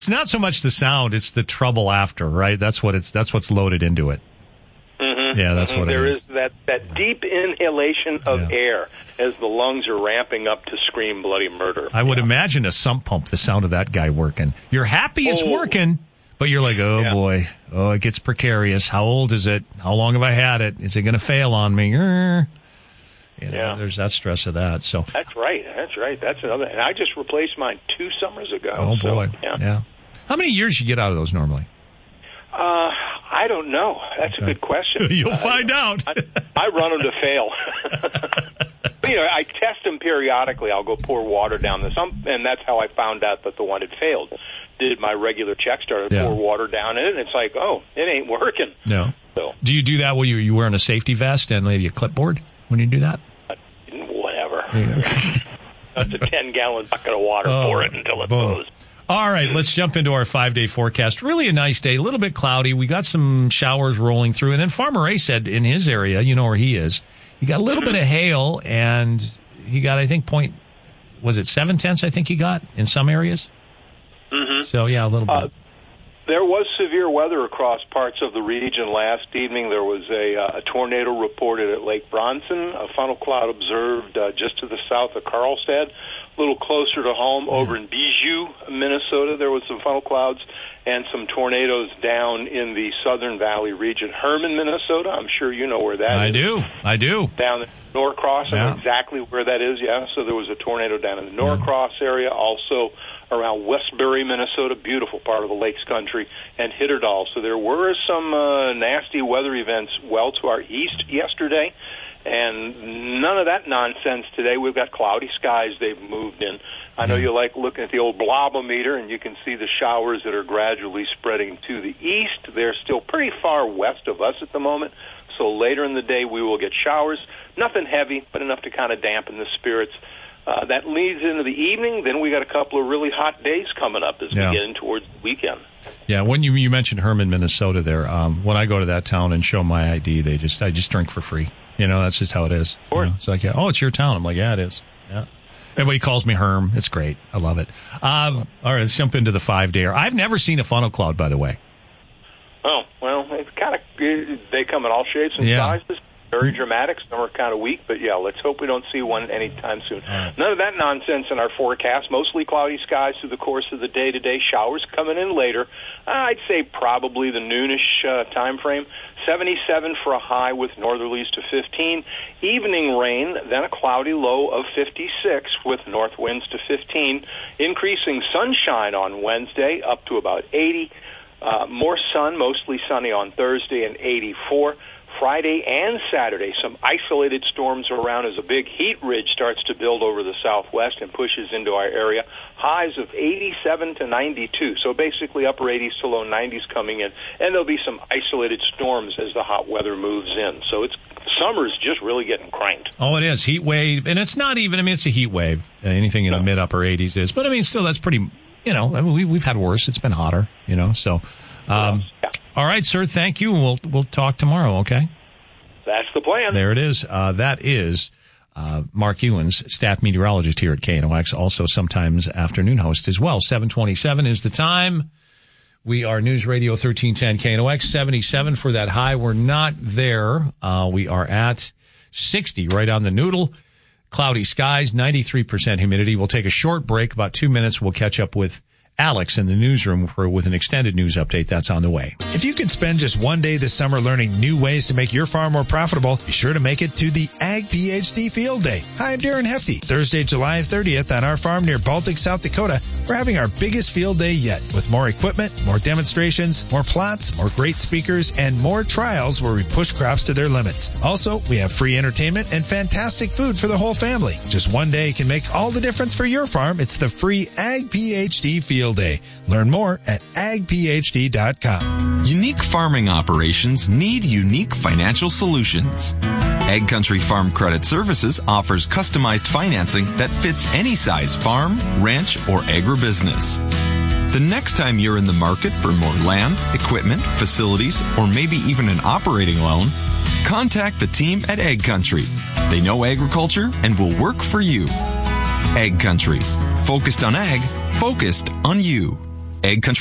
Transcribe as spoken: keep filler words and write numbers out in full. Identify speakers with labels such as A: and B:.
A: It's not so much the sound; it's the trouble after, right? That's what it's. That's what's loaded into it.
B: Mm-hmm.
A: Yeah, that's what
B: there
A: it is.
B: is that that yeah. deep inhalation of
A: yeah.
B: air as the lungs are ramping up to scream bloody murder.
A: I would
B: yeah.
A: imagine a sump pump. The sound of that guy working. You're happy it's
B: oh.
A: working, but you're like, oh
B: yeah.
A: boy, oh it gets precarious. How old is it? How long have I had it? Is it going to fail on me? Er. You know,
B: yeah.
A: there's that stress of that. So
B: that's right. That's right. That's another. And I just replaced mine two summers ago.
A: Oh boy.
B: So, yeah.
A: yeah. How many years you get out of those normally?
B: Uh, I don't know. That's a good question.
A: You'll
B: uh,
A: find out.
B: I, I run them to fail. But, you know, I test them periodically. I'll go pour water down the sump, and that's how I found out that the one had failed. Did my regular check, started to
A: yeah.
B: pour water down in it, and it's like, oh, it ain't working.
A: No.
B: So,
A: do you do that when you you wearing a safety vest and maybe a clipboard when you do that?
B: Whatever.
A: Yeah.
B: That's a ten-gallon bucket of water.
A: Oh,
B: pour it until it
A: boom.
B: goes.
A: All right, let's jump into our five-day forecast. Really a nice day, a little bit cloudy. We got some showers rolling through. And then Farmer Ray said in his area, you know where he is, he got a little bit of hail, and he got, I think, point, was it seven-tenths I think he got in some areas?
B: Mm-hmm.
A: So, yeah, a little bit.
B: Uh, there was severe weather across parts of the region last evening. There was a, uh, a tornado reported at Lake Bronson, a funnel cloud observed uh, just to the south of Carlstad. A little closer to home, over in Bijou, Minnesota, there was some funnel clouds and some tornadoes down in the Southern Valley region. Herman, Minnesota, I'm sure you know where that
A: I
B: is.
A: I do. I do.
B: Down in Norcross, I
A: yeah.
B: know exactly where that is, yeah. So there was a tornado down in the Norcross yeah. area, also around Westbury, Minnesota, beautiful part of the Lakes Country, and Hitterdal. So there were some uh, nasty weather events well to our east yesterday. And none of that nonsense today. We've got cloudy skies they've moved in. I know you like looking at the old blobometer, and you can see the showers that are gradually spreading to the east. They're still pretty far west of us at the moment, so later in the day we will get showers. Nothing heavy, but enough to kind of dampen the spirits. Uh, that leads into the evening. Then we got a couple of really hot days coming up as
A: yeah.
B: we get in towards the weekend.
A: Yeah, when you you mentioned Herman, Minnesota there, um, when I go to that town and show my I D, they just I just drink for free. You know, that's just how it is. You know? It's like, yeah, oh, it's your town. I'm like, yeah, it is. Yeah. Everybody calls me Herm. It's great. I love it. Um, all right, let's jump into the five-dayer. I've never seen a funnel cloud, by the way.
B: Oh, well, it's kind of, they come in all shapes and
A: yeah.
B: sizes. Very dramatic. Some are kind of weak, but yeah, let's hope we don't see one anytime soon.
A: Right.
B: None of that nonsense in our forecast. Mostly cloudy skies through the course of the day today. Showers coming in later. I'd say probably the noonish uh, time frame. seventy-seven for a high with northerlies to fifteen. Evening rain, then a cloudy low of fifty-six with north winds to fifteen. Increasing sunshine on Wednesday up to about eighty. Uh, more sun, mostly sunny on Thursday and eighty-four. Friday and Saturday, some isolated storms around as a big heat ridge starts to build over the southwest and pushes into our area. Highs of eighty-seven to ninety-two, so basically upper eighties to low nineties coming in. And there'll be some isolated storms as the hot weather moves in. So it's summer's just really getting cranked.
A: Oh, it is. Heat wave. And it's not even, I mean, it's a heat wave. Anything in no. the mid-upper eighties is. But, I mean, still, that's pretty, you know, I mean, we, we've had worse. It's been hotter, you know, so... Um, yeah. All right, sir. Thank you. We'll we'll talk tomorrow. Okay.
B: That's the plan.
A: There it is. Uh, that is uh, Mark Ewens, staff meteorologist here at K N O X, also sometimes afternoon host as well. seven twenty-seven is the time. We are News Radio thirteen ten K N O X, seventy-seven for that high. We're not there. Uh, we are at sixty, right on the noodle. Cloudy skies, ninety-three percent humidity. We'll take a short break, about two minutes. We'll catch up with Alex in the newsroom for with an extended news update that's on the way.
C: If you could spend just one day this summer learning new ways to make your farm more profitable, be sure to make it to the Ag PhD Field Day. Hi, I'm Darren Hefty. Thursday, July thirtieth on our farm near Baltic, South Dakota, we're having our biggest field day yet with more equipment, more demonstrations, more plots, more great speakers, and more trials where we push crops to their limits. Also, we have free entertainment and fantastic food for the whole family. Just one day can make all the difference for your farm. It's the free Ag PhD Field Day. Learn more at ag p h d dot com.
D: Unique farming operations need unique financial solutions. Ag Country Farm Credit Services offers customized financing that fits any size farm, ranch, or agribusiness. The next time you're in the market for more land, equipment, facilities, or maybe even an operating loan, contact the team at Ag Country. They know agriculture and will work for you. Ag Country. Focused on ag, focused on you. Egg Country